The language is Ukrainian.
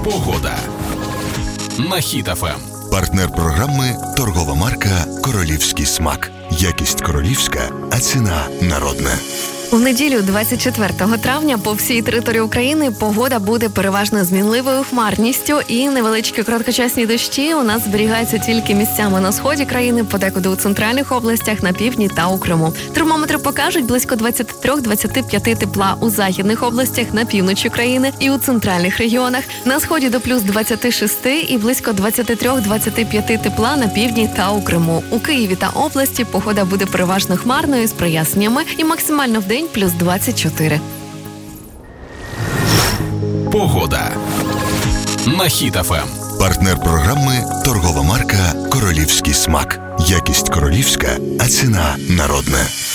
Погода на Хіт ФМ. Партнер програми – торгова марка «Королівський смак». Якість королівська, а ціна народна. У неділю, 24 травня, по всій території України погода буде переважно змінливою хмарністю і невеличкі короткочасні дощі у нас зберігаються тільки місцями на сході країни, подекуди у центральних областях, на півдні та у Криму. Термометри покажуть близько 23-25 тепла у західних областях, на півночі країни і у центральних регіонах. На сході до плюс 26 і близько 23-25 тепла на півдні та у Криму. У Києві та області погода буде переважно хмарною з проясненнями і максимально в день плюс 24. Погода на Хіт ФМ. Партнер програми – торгова марка «Королівський смак». Якість королівська, а ціна народна.